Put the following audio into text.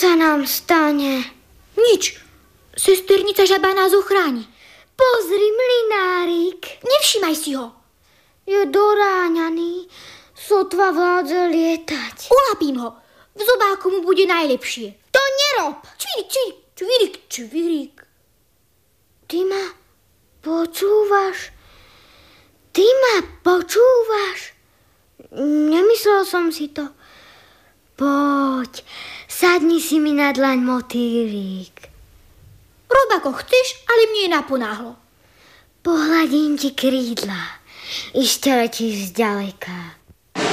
sa nám stane? Nič. Sesternica žaba nás ochráni. Pozri, mlynárik. Nevšímaj si ho. Je doráňaný. Sotva vládze lietať. Ulapím ho. V zobáku mu bude najlepšie. To nerob. Čvirik, čvirik, čvirik, čvirik. Ty ma počúvaš? Ty ma počúvaš? Nemyslel som si to. Poď, sadni si mi na dlaň, motýlik. Rob ako chceš, ale mne je naponáhlo. Pohľadím ti krídla. Ešte letíš zďaleka.